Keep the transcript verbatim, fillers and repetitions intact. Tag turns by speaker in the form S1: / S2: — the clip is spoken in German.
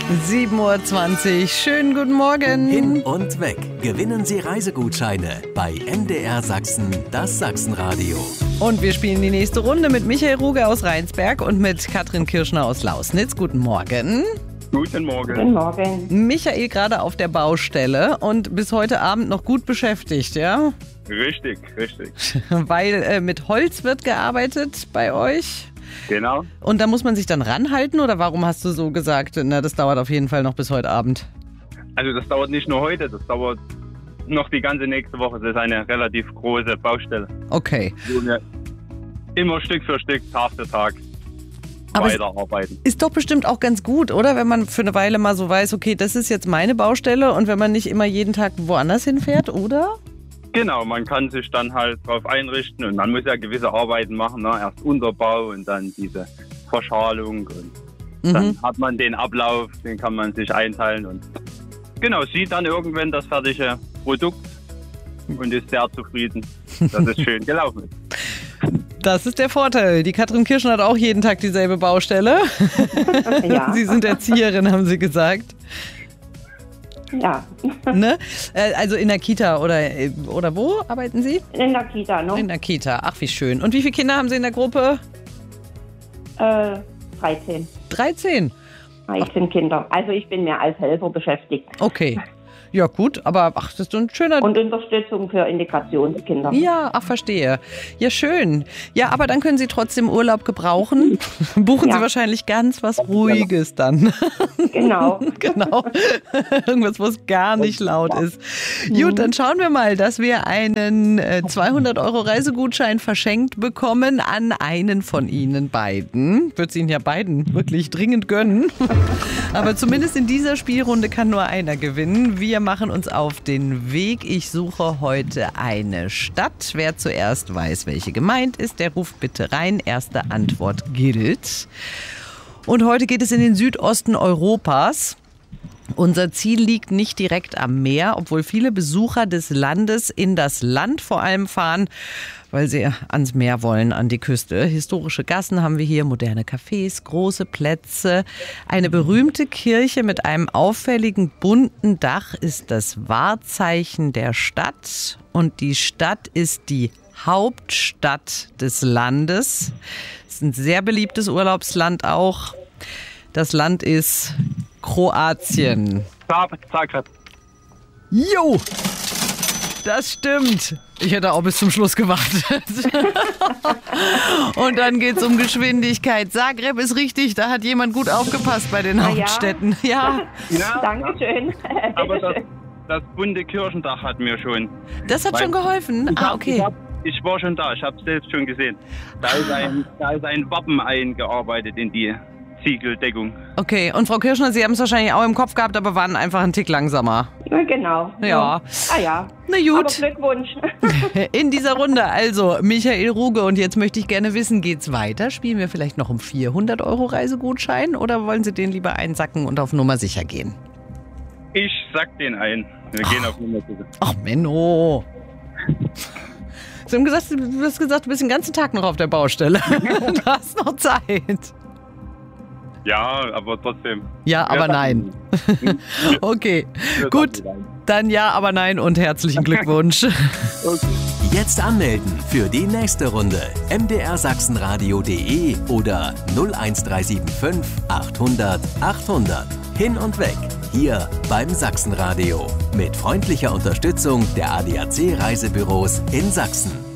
S1: sieben Uhr zwanzig, schönen guten Morgen.
S2: Hin und weg. Gewinnen Sie Reisegutscheine bei M D R Sachsen, das Sachsenradio.
S1: Und wir spielen die nächste Runde mit Michael Ruge aus Rheinsberg und mit Katrin Kirschner aus Lausnitz. Guten Morgen.
S3: Guten Morgen.
S4: Guten Morgen.
S1: Michael gerade auf der Baustelle und bis heute Abend noch gut beschäftigt, ja?
S3: Richtig, richtig.
S1: Weil äh, mit Holz wird gearbeitet bei euch.
S3: Genau.
S1: Und da muss man sich dann ranhalten oder warum hast du so gesagt, na, das dauert auf jeden Fall noch bis heute Abend?
S3: Also das dauert nicht nur heute, das dauert noch die ganze nächste Woche. Das ist eine relativ große Baustelle.
S1: Okay.
S3: Wo wir immer Stück für Stück, Tag für Tag
S1: Aber
S3: weiterarbeiten.
S1: Ist doch bestimmt auch ganz gut, oder? Wenn man für eine Weile mal so weiß, okay, das ist jetzt meine Baustelle und wenn man nicht immer jeden Tag woanders hinfährt, oder?
S3: Genau, man kann sich dann halt darauf einrichten und man muss ja gewisse Arbeiten machen, ne? Erst Unterbau und dann diese Verschalung und
S1: Mhm.
S3: dann hat man den Ablauf, den kann man sich einteilen und genau, sieht dann irgendwann das fertige Produkt und ist sehr zufrieden, dass es schön gelaufen ist.
S1: Das ist der Vorteil. Die Katrin Kirschner hat auch jeden Tag dieselbe Baustelle.
S4: Ja.
S1: Sie sind Erzieherin, haben Sie gesagt.
S4: Ja,
S1: Ne? Äh, Also in der Kita oder, oder wo arbeiten Sie?
S4: in der Kita, ne?
S1: In der Kita. Ach, wie schön. Und wie viele Kinder haben Sie in der Gruppe?
S4: Äh, dreizehn.
S1: dreizehn.
S4: dreizehn Kinder. Also ich bin mehr als Helfer beschäftigt.
S1: Okay. Ja gut, aber ach, das ist so ein schöner...
S4: Und Unterstützung für Integrationskinder.
S1: Ja, ach, verstehe. Ja, schön. Ja, aber dann können Sie trotzdem Urlaub gebrauchen. Buchen
S4: Ja.
S1: Sie wahrscheinlich ganz was Ruhiges dann.
S4: Genau.
S1: Genau. Irgendwas, wo es gar nicht laut ist. Gut, dann schauen wir mal, dass wir einen äh, zweihundert Euro Reisegutschein verschenkt bekommen an einen von Ihnen beiden. Ich würde es Ihnen ja beiden wirklich dringend gönnen. Aber zumindest in dieser Spielrunde kann nur einer gewinnen. Wir machen uns auf den Weg. Ich suche heute eine Stadt. Wer zuerst weiß, welche gemeint ist, der ruft bitte rein. Erste Antwort gilt. Und heute geht es in den Südosten Europas. Unser Ziel liegt nicht direkt am Meer, obwohl viele Besucher des Landes in das Land vor allem fahren, weil sie ans Meer wollen, an die Küste. Historische Gassen haben wir hier, moderne Cafés, große Plätze. Eine berühmte Kirche mit einem auffälligen bunten Dach ist das Wahrzeichen der Stadt. Und die Stadt ist die Hauptstadt des Landes. Es ist ein sehr beliebtes Urlaubsland auch. Das Land ist Kroatien.
S3: Zagreb.
S1: Jo! Das stimmt. Ich hätte auch bis zum Schluss gewartet. Und dann geht's um Geschwindigkeit. Zagreb ist richtig, da hat jemand gut aufgepasst bei den
S4: Na ja.
S1: Hauptstädten. Ja,
S3: Ja,
S4: Dankeschön.
S3: aber das, das bunte Kirchendach hat mir schon.
S1: das hat schon geholfen.
S3: Ich
S1: Ah,
S3: hab-
S1: okay.
S3: Ich, hab, ich war schon da, ich habe es selbst schon gesehen. Da ist, ein, da ist ein Wappen eingearbeitet in die Ziegeldeckung.
S1: Okay, und Frau Kirschner, Sie haben es wahrscheinlich auch im Kopf gehabt, aber waren einfach einen Tick langsamer.
S4: Ja, genau.
S1: Ja.
S4: Ah ja.
S1: Na
S4: Aber
S1: gut,
S4: Glückwunsch.
S1: in dieser Runde also Michael Ruge. Und jetzt möchte ich gerne wissen, geht's weiter? Spielen wir vielleicht noch um vierhundert Euro Reisegutschein oder wollen Sie den lieber einsacken und auf Nummer sicher gehen?
S3: Ich sag den ein. Wir gehen auf Nummer sicher.
S1: Ach, Menno. Sie haben gesagt, du hast gesagt, du bist den ganzen Tag noch auf der Baustelle. Du hast noch Zeit.
S3: Ja, aber trotzdem.
S1: Ja, aber
S3: Ja,
S1: nein. Okay,
S3: Wir
S1: gut.
S3: sagen nein.
S1: Dann ja, aber nein und herzlichen Glückwunsch.
S2: Jetzt anmelden für die nächste Runde. m d r sachsenradio punkt d e oder null eins drei sieben fünf achthundert achthundert. Hin und weg. Hier beim Sachsenradio. Mit freundlicher Unterstützung der A D A C Reisebüros in Sachsen.